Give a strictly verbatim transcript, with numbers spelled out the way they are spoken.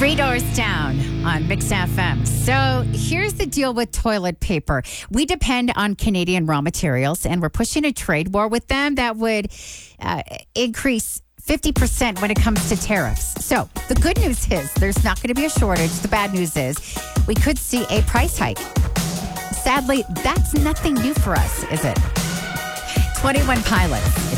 Three doors down on Mix F M. So here's the deal with toilet paper. We depend on Canadian raw materials, and we're pushing a trade war with them that would uh, increase fifty percent when it comes to tariffs. So the good news is there's not going to be a shortage. The bad news is we could see a price hike. Sadly, that's nothing new for us, is it? twenty-one Pilots.